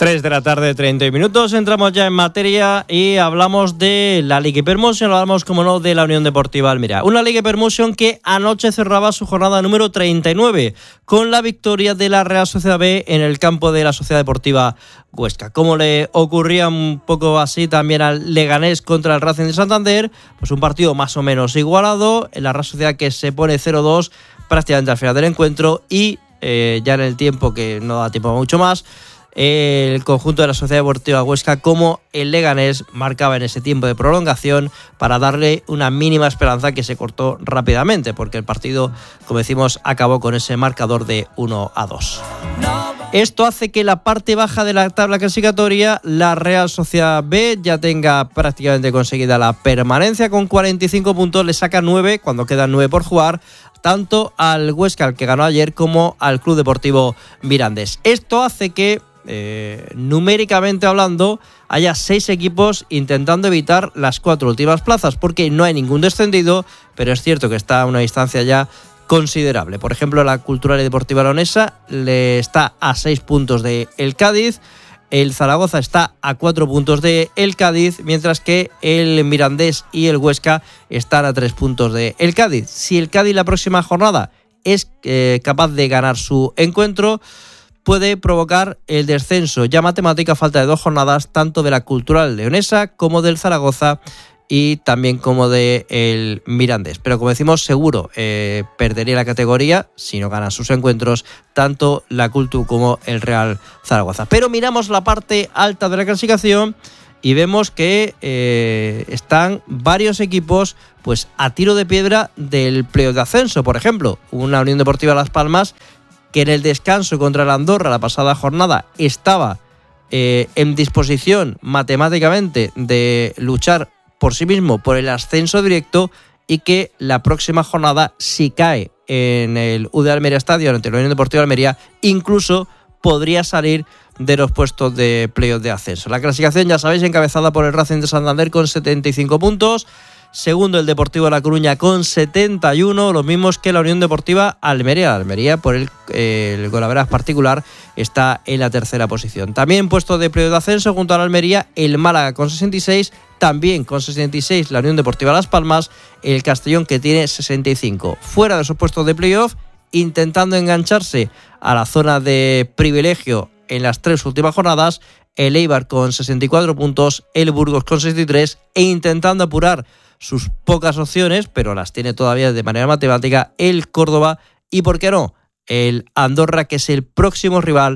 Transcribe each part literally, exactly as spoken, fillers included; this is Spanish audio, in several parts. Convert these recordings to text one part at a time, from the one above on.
tres de la tarde, treinta minutos, entramos ya en materia y hablamos de la Liga Hypermotion, hablamos como no de la Unión Deportiva Almería. Una Liga Hypermotion que anoche cerraba su jornada número treinta y nueve con la victoria de la Real Sociedad B en el campo de la Sociedad Deportiva Huesca. Como le ocurría un poco así también al Leganés contra el Racing de Santander, pues un partido más o menos igualado, la Real Sociedad que se pone cero dos prácticamente al final del encuentro y eh, ya en el tiempo, que no da tiempo mucho más, el conjunto de la Sociedad Deportiva Huesca como el Leganés marcaba en ese tiempo de prolongación para darle una mínima esperanza que se cortó rápidamente, porque el partido, como decimos, acabó con ese marcador de uno a dos. Esto hace que la parte baja de la tabla clasificatoria, la Real Sociedad B, ya tenga prácticamente conseguida la permanencia con cuarenta y cinco puntos, le saca nueve cuando quedan nueve por jugar, tanto al Huesca, al que ganó ayer, como al Club Deportivo Mirandés. Esto hace que Eh, numéricamente hablando, haya seis equipos intentando evitar las cuatro últimas plazas, porque no hay ningún descendido, pero es cierto que está a una distancia ya considerable. Por ejemplo, la Cultural y Deportiva Leonesa le está a seis puntos de el Cádiz, el Zaragoza está a cuatro puntos de el Cádiz, mientras que el Mirandés y el Huesca están a tres puntos de el Cádiz. Si el Cádiz la próxima jornada es eh, capaz de ganar su encuentro, puede provocar el descenso ya matemático a falta de dos jornadas, tanto de la Cultural Leonesa como del Zaragoza y también como de el Mirandés. Pero como decimos, seguro eh, perdería la categoría si no ganan sus encuentros tanto la Cultu como el Real Zaragoza. Pero miramos la parte alta de la clasificación y vemos que eh, están varios equipos pues a tiro de piedra del playoff de ascenso. Por ejemplo, una Unión Deportiva Las Palmas que en el descanso contra el Andorra la pasada jornada estaba eh, en disposición matemáticamente de luchar por sí mismo por el ascenso directo, y que la próxima jornada, si cae en el U D Almería Estadio ante la Unión Deportiva Almería, incluso podría salir de los puestos de playoff de ascenso. La clasificación, ya sabéis, encabezada por el Racing de Santander con setenta y cinco puntos, segundo el Deportivo de La Coruña con setenta y uno, los mismos que la Unión Deportiva Almería. Almería, por el, eh, el golaveras particular, está en la tercera posición. También puesto de playoff de ascenso junto a la Almería, el Málaga con sesenta y seis, también con sesenta y seis la Unión Deportiva Las Palmas, el Castellón que tiene sesenta y cinco. Fuera de esos puestos de playoff, intentando engancharse a la zona de privilegio en las tres últimas jornadas, el Eibar con sesenta y cuatro puntos, el Burgos con sesenta y tres, e intentando apurar sus pocas opciones, pero las tiene todavía de manera matemática, el Córdoba y, ¿por qué no?, el Andorra, que es el próximo rival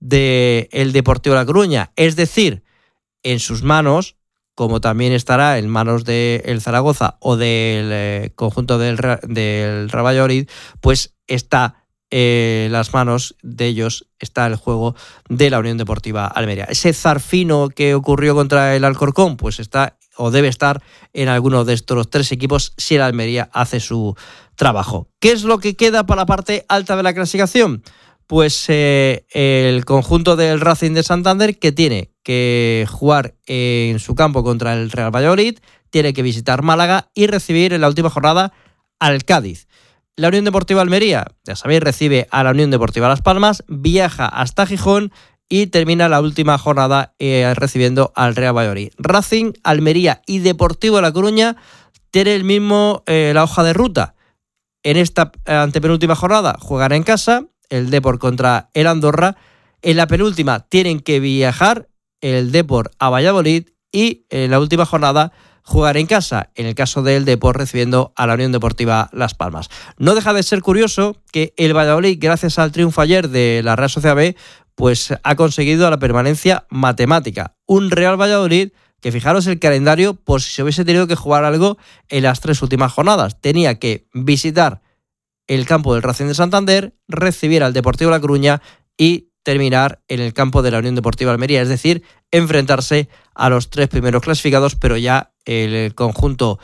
del Deportivo de La Coruña. Es decir, en sus manos, como también estará en manos del Zaragoza o del eh, conjunto del, del Real Valladolid, pues está en eh, las manos de ellos, está el juego de la Unión Deportiva Almería. Ese zarfino que ocurrió contra el Alcorcón, pues está o debe estar en alguno de estos tres equipos si el Almería hace su trabajo. ¿Qué es lo que queda para la parte alta de la clasificación? Pues eh, el conjunto del Racing de Santander, que tiene que jugar en su campo contra el Real Valladolid, tiene que visitar Málaga y recibir en la última jornada al Cádiz. La Unión Deportiva Almería, ya sabéis, recibe a la Unión Deportiva Las Palmas, viaja hasta Gijón y termina la última jornada eh, recibiendo al Real Valladolid. Racing, Almería y Deportivo de La Coruña tienen el mismo, eh, la hoja de ruta. En esta antepenúltima jornada juegan en casa, el Depor contra el Andorra. En la penúltima tienen que viajar el Depor a Valladolid y en la última jornada jugar en casa, en el caso del Depor recibiendo a la Unión Deportiva Las Palmas. No deja de ser curioso que el Valladolid, gracias al triunfo ayer de la Real Sociedad B, pues ha conseguido la permanencia matemática. Un Real Valladolid que, fijaros el calendario, por si se hubiese tenido que jugar algo en las tres últimas jornadas. Tenía que visitar el campo del Racing de Santander, recibir al Deportivo de La Coruña y terminar en el campo de la Unión Deportiva Almería, es decir, enfrentarse a los tres primeros clasificados, pero ya el conjunto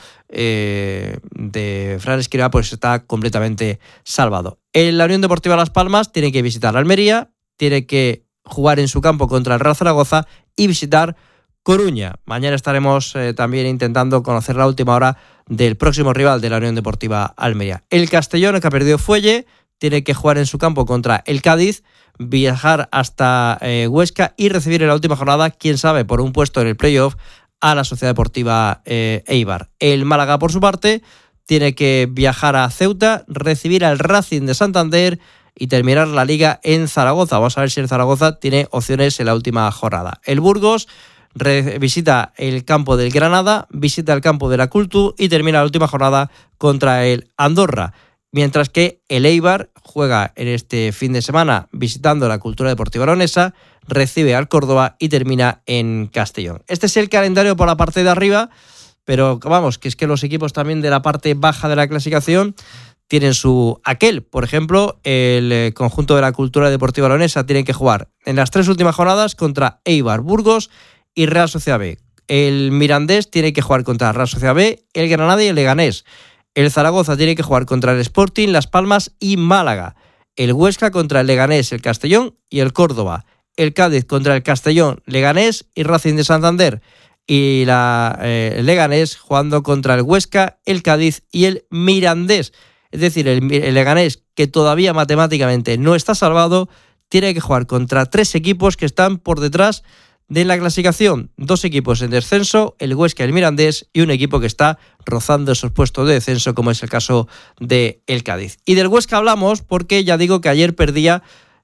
eh, de Fran Escribá pues está completamente salvado. En la Unión Deportiva Las Palmas tiene que visitar a Almería, tiene que jugar en su campo contra el Real Zaragoza y visitar Coruña. Mañana estaremos eh, también intentando conocer la última hora del próximo rival de la Unión Deportiva Almería. El Castellón, que ha perdido fuelle, tiene que jugar en su campo contra el Cádiz, viajar hasta eh, Huesca y recibir en la última jornada, quién sabe, por un puesto en el playoff, a la Sociedad Deportiva eh, Eibar. El Málaga, por su parte, tiene que viajar a Ceuta, recibir al Racing de Santander y terminar la Liga en Zaragoza. Vamos a ver si el Zaragoza tiene opciones en la última jornada. El Burgos re- visita el campo del Granada, visita el campo de la Cultu y termina la última jornada contra el Andorra. Mientras que el Eibar juega en este fin de semana visitando la Cultura Deportiva Leonesa, recibe al Córdoba y termina en Castellón. Este es el calendario por la parte de arriba, pero vamos, que es que los equipos también de la parte baja de la clasificación tienen su aquel. Por ejemplo, el conjunto de la Cultura Deportiva Leonesa tiene que jugar en las tres últimas jornadas contra Eibar, Burgos y Real Sociedad B. El Mirandés tiene que jugar contra Real Sociedad B, el Granada y el Leganés. El Zaragoza tiene que jugar contra el Sporting, Las Palmas y Málaga. El Huesca contra el Leganés, el Castellón y el Córdoba. El Cádiz contra el Castellón, Leganés y Racing de Santander. Y la eh, Leganés jugando contra el Huesca, el Cádiz y el Mirandés. Es decir, el, el Leganés, que todavía matemáticamente no está salvado, tiene que jugar contra tres equipos que están por detrás de la clasificación. Dos equipos en descenso, el Huesca y el Mirandés, y un equipo que está rozando esos puestos de descenso, como es el caso del Cádiz. Y del Huesca hablamos porque ya digo que ayer perdía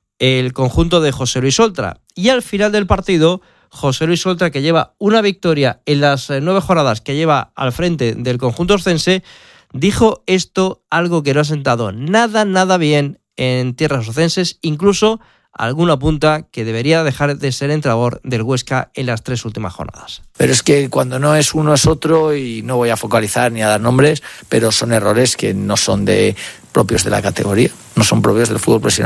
el conjunto de José Luis Oltra. Y al final del partido, José Luis Oltra, que lleva una victoria en las nueve jornadas que lleva al frente del conjunto oscense, dijo esto, algo que no ha sentado nada, nada bien en tierras oscenses, incluso alguna apunta que debería dejar de ser entrenador del Huesca en las tres últimas jornadas. Pero es que cuando no es uno es otro, y no voy a focalizar ni a dar nombres, pero son errores que no son de propios de la categoría, no son propios del fútbol profesional.